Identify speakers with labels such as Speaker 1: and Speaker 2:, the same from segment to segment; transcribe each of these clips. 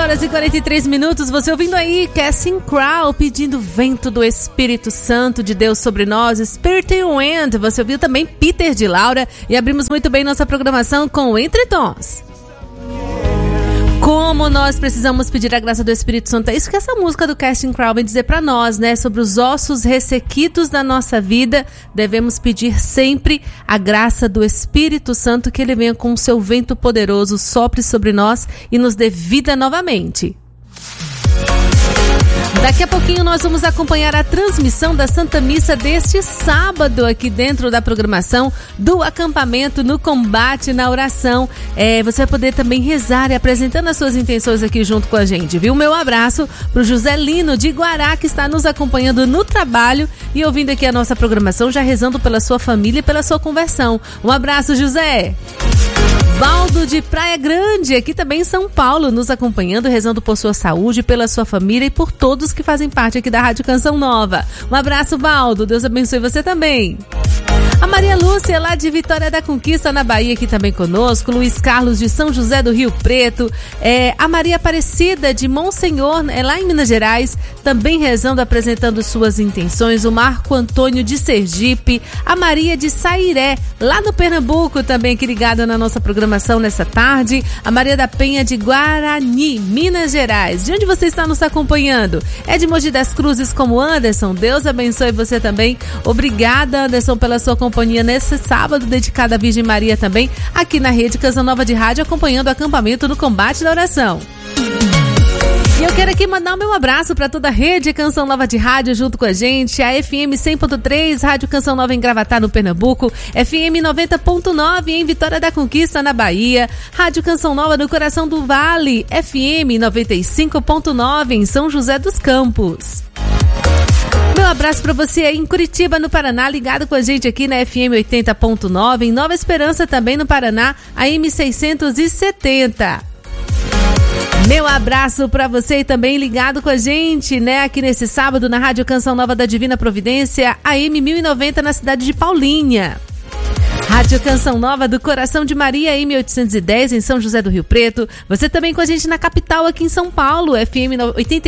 Speaker 1: 6h43, você ouvindo aí Casting Crow pedindo vento do Espírito Santo de Deus sobre nós, Spirit Wind. Você ouviu também Peter de Laura e abrimos muito bem nossa programação com Entre Tons. Como nós precisamos pedir a graça do Espírito Santo, é isso que essa música do Casting Crow vem dizer pra nós, né? Sobre os ossos ressequidos da nossa vida, devemos pedir sempre a graça do Espírito Santo, que ele venha com o seu vento poderoso, sopre sobre nós e nos dê vida novamente. Daqui a pouquinho nós vamos acompanhar a transmissão da Santa Missa deste sábado aqui dentro da programação do acampamento no combate na oração. Você vai poder também rezar e apresentando as suas intenções aqui junto com a gente, viu? Meu abraço pro José Lino de Guará, que está nos acompanhando no trabalho e ouvindo aqui a nossa programação, já rezando pela sua família e pela sua conversão. Um abraço, José! Valdo de Praia Grande, aqui também em São Paulo, nos acompanhando, rezando por sua saúde, pela sua família e por todos que fazem parte aqui da Rádio Canção Nova. Um abraço, Valdo, Deus abençoe você também. A Maria Lúcia, lá de Vitória da Conquista, na Bahia, aqui também conosco. Luiz Carlos, de São José do Rio Preto. A Maria Aparecida, de Monsenhor, lá em Minas Gerais, também rezando, apresentando suas intenções. O Marco Antônio, de Sergipe. A Maria de Sairé, lá no Pernambuco, também aqui ligada na nossa programação nessa tarde. A Maria da Penha, de Guarani, Minas Gerais. De onde você está nos acompanhando? É de Mogi das Cruzes, como Anderson. Deus abençoe você também. Obrigada, Anderson, pela sua companhia nesse sábado dedicado à Virgem Maria também, aqui na Rede Canção Nova de Rádio, acompanhando o acampamento no combate da oração. E eu quero aqui mandar o meu abraço para toda a Rede Canção Nova de Rádio junto com a gente, a FM 100.3, Rádio Canção Nova em Gravatá, no Pernambuco, FM 90.9 em Vitória da Conquista, na Bahia, Rádio Canção Nova no Coração do Vale, FM 95.9 em São José dos Campos. Meu abraço para você aí em Curitiba, no Paraná, ligado com a gente aqui na FM 80.9, em Nova Esperança também no Paraná, AM 670. Meu abraço para você também ligado com a gente, né, aqui nesse sábado na Rádio Canção Nova da Divina Providência, AM 1090 na cidade de Paulinha. Rádio Canção Nova do Coração de Maria, M810 em São José do Rio Preto. Você também com a gente na capital aqui em São Paulo, FM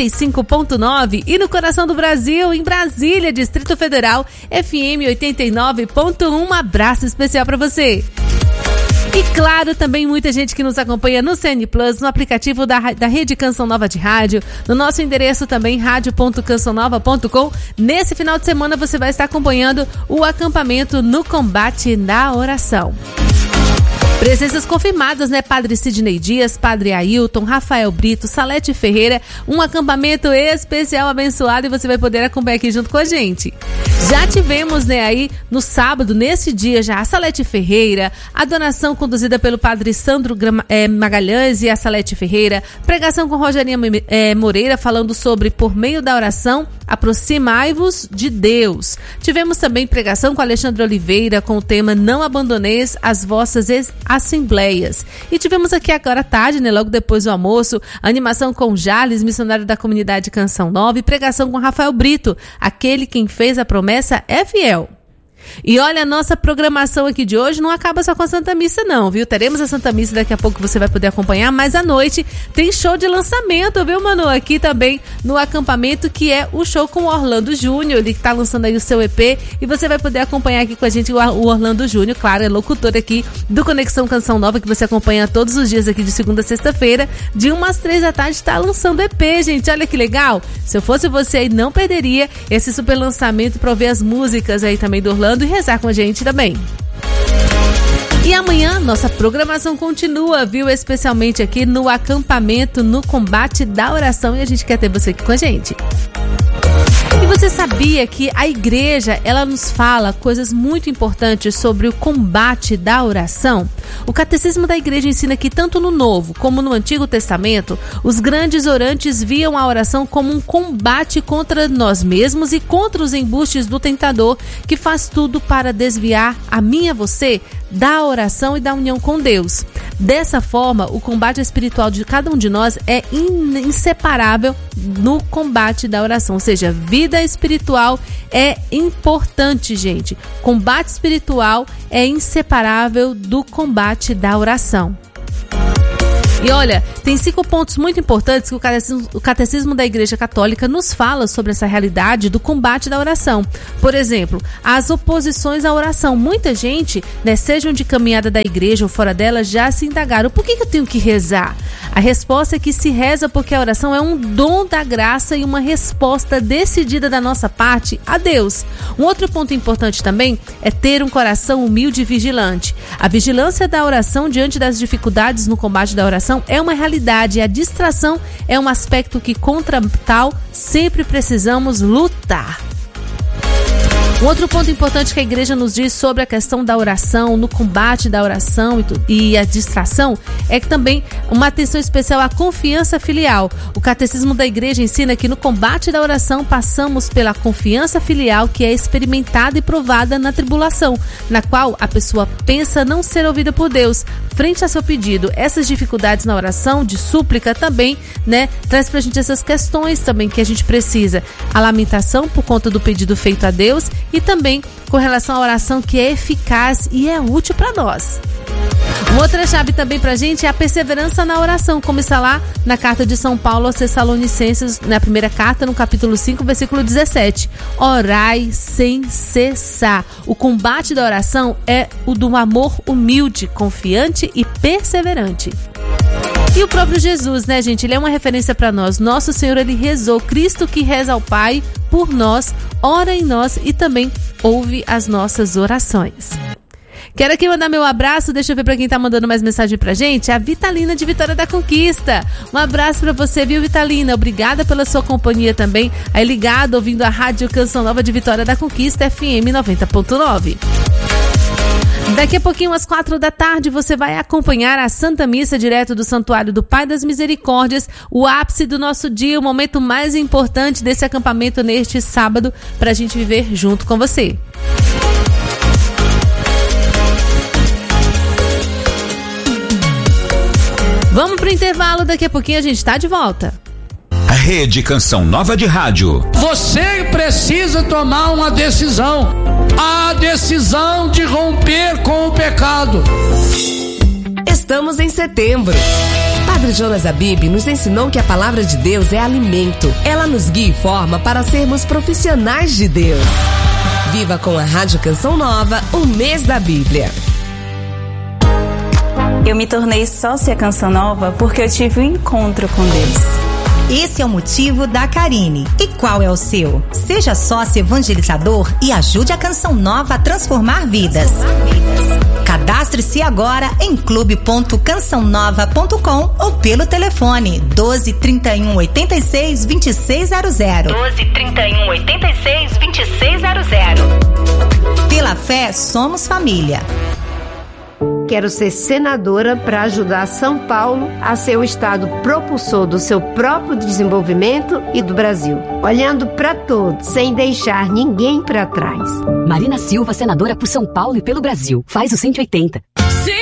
Speaker 1: 85.9 e no coração do Brasil, em Brasília, Distrito Federal, FM 89.1. Um abraço especial para você. E claro, também muita gente que nos acompanha no CN Plus, no aplicativo da Rede Canção Nova de Rádio, no nosso endereço também, radio.cançãonova.com. Nesse final de semana você vai estar acompanhando o acampamento no combate da oração. Presenças confirmadas, né? Padre Sidney Dias, Padre Ailton, Rafael Brito, Salete Ferreira, um acampamento especial abençoado e você vai poder acompanhar aqui junto com a gente. Já tivemos, né, aí no sábado, nesse dia já, a Salete Ferreira, a donação conduzida pelo Padre Sandro Magalhães e a Salete Ferreira, pregação com Rogerinha Moreira falando sobre por meio da oração, aproximai-vos de Deus. Tivemos também pregação com Alexandre Oliveira com o tema Não abandoneis as vossas assembleias. E tivemos aqui agora à tarde, né, logo depois do almoço, animação com Jales, missionário da comunidade Canção Nova, e pregação com Rafael Brito, aquele quem fez a promessa é fiel. E olha, a nossa programação aqui de hoje não acaba só com a Santa Missa não, viu? Teremos a Santa Missa daqui a pouco, você vai poder acompanhar, mas à noite tem show de lançamento, viu, Manu? Aqui também no acampamento, que é o show com o Orlando Júnior, ele que tá lançando aí o seu EP, e você vai poder acompanhar aqui com a gente o Orlando Júnior, claro, é locutor aqui do Conexão Canção Nova, que você acompanha todos os dias aqui de segunda a sexta-feira, de 1 às 3 da tarde, tá lançando EP, gente, olha que legal! Se eu fosse você aí, não perderia esse super lançamento para ouvir as músicas aí também do Orlando e rezar com a gente também. E amanhã nossa programação continua, viu? Especialmente aqui no acampamento no combate da oração, e a gente quer ter você aqui com a gente. E você sabia que a igreja, ela nos fala coisas muito importantes sobre o combate da oração? O catecismo da igreja ensina que tanto no Novo como no Antigo Testamento, os grandes orantes viam a oração como um combate contra nós mesmos e contra os embustes do tentador, que faz tudo para desviar a mim e a você da oração e da união com Deus. Dessa forma, o combate espiritual de cada um de nós é inseparável no combate da oração, ou seja, vida espiritual é importante, gente. Combate espiritual é inseparável do combate da oração. E olha, tem 5 pontos muito importantes que o Catecismo da Igreja Católica nos fala sobre essa realidade do combate da oração. Por exemplo, as oposições à oração. Muita gente, sejam de caminhada da igreja ou fora dela, já se indagaram: por que eu tenho que rezar? A resposta é que se reza porque a oração é um dom da graça e uma resposta decidida da nossa parte a Deus. Um outro ponto importante também é ter um coração humilde e vigilante. A vigilância da oração diante das dificuldades no combate da oração é uma realidade, e a distração é um aspecto que, contra tal, sempre precisamos lutar. Um outro ponto importante que a igreja nos diz sobre a questão da oração, no combate da oração e a distração, é que também uma atenção especial à confiança filial. O Catecismo da Igreja ensina que no combate da oração passamos pela confiança filial, que é experimentada e provada na tribulação, na qual a pessoa pensa não ser ouvida por Deus frente a seu pedido. Essas dificuldades na oração de súplica também, traz pra gente essas questões também que a gente precisa. A lamentação por conta do pedido feito a Deus, e também com relação à oração que é eficaz e é útil para nós. Uma outra chave também pra gente é a perseverança na oração, como está lá na carta de São Paulo aos Tessalonicenses, na primeira carta, no capítulo 5, versículo 17. Orai sem cessar. O combate da oração é o do amor humilde, confiante e perseverante. E o próprio Jesus, gente? Ele é uma referência para nós. Nosso Senhor, ele rezou. Cristo que reza ao Pai por nós, ora em nós e também ouve as nossas orações. Quero aqui mandar meu abraço, deixa eu ver para quem tá mandando mais mensagem pra gente, a Vitalina de Vitória da Conquista. Um abraço para você, viu, Vitalina? Obrigada pela sua companhia também, aí ligado, ouvindo a Rádio Canção Nova de Vitória da Conquista, FM 90.9. Daqui a pouquinho, às 4 da tarde, você vai acompanhar a Santa Missa direto do Santuário do Pai das Misericórdias, o ápice do nosso dia, o momento mais importante desse acampamento neste sábado, para a gente viver junto com você. Vamos pro intervalo, daqui a pouquinho a gente tá de volta.
Speaker 2: A Rede Canção Nova de Rádio.
Speaker 3: Você precisa tomar uma decisão. A decisão de romper com o pecado.
Speaker 4: Estamos em setembro. Padre Jonas Abib nos ensinou que a palavra de Deus é alimento. Ela nos guia e forma para sermos profissionais de Deus. Viva com a Rádio Canção Nova o mês da Bíblia.
Speaker 5: Eu me tornei sócia Canção Nova porque eu tive um encontro com Deus.
Speaker 6: Esse é o motivo da Karine. E qual é o seu? Seja sócio evangelizador e ajude a Canção Nova a transformar vidas. Cadastre-se agora em clube.cançãonova.com ou pelo telefone 12 31 86 2600. 12 31 86 2600. Pela fé, somos família.
Speaker 7: Quero ser senadora para ajudar São Paulo a ser o estado propulsor do seu próprio desenvolvimento e do Brasil, olhando para todos, sem deixar ninguém para trás.
Speaker 8: Marina Silva, senadora por São Paulo e pelo Brasil. Faz o 180.